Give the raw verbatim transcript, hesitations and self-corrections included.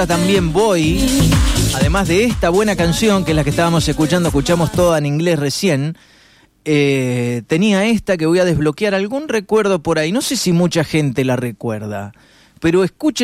También voy, además de esta buena canción, que es la que estábamos escuchando, escuchamos toda en inglés recién, eh, tenía esta que voy a desbloquear algún recuerdo por ahí, no sé si mucha gente la recuerda, pero escuchen